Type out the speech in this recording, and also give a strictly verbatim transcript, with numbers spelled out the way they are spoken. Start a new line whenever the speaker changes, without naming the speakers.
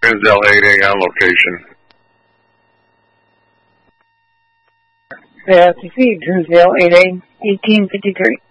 Truesdale eight eight on location.
Yeah, to see Truesdale eight eight, eighteen fifty-three.